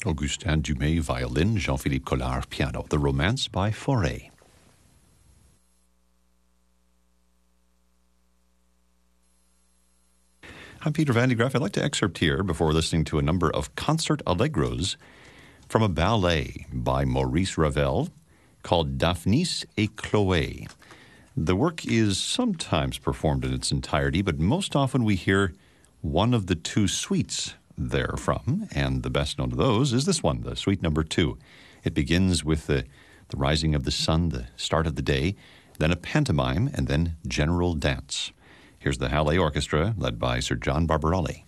Augustin Dumay, violin. Jean-Philippe Collard, piano. The Romance by Fauré. I'm Peter Van de Graaff. I'd like to excerpt here, before listening to a number of concert allegros, from a ballet by Maurice Ravel called Daphnis et Chloé. The work is sometimes performed in its entirety, but most often we hear one of the two suites therefrom, and the best known of those is this one, the suite number 2. It begins with the rising of the sun, the start of the day, then a pantomime, and then general dance. Here's the Halle Orchestra, led by Sir John Barbarelli.